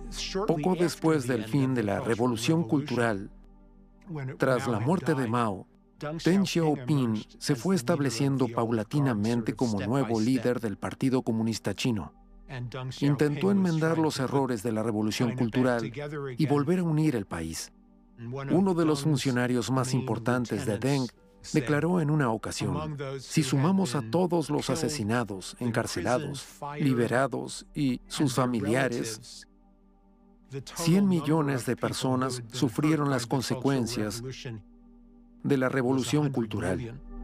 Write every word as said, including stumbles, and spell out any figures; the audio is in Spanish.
Poco después del fin de la Revolución Cultural, tras la muerte de Mao, Deng Xiaoping se fue estableciendo paulatinamente como nuevo líder del Partido Comunista Chino. Intentó enmendar los errores de la Revolución Cultural y volver a unir el país. Uno de los funcionarios más importantes de Deng declaró en una ocasión: si sumamos a todos los asesinados, encarcelados, liberados y sus familiares, cien millones de personas sufrieron las consecuencias de la Revolución Cultural.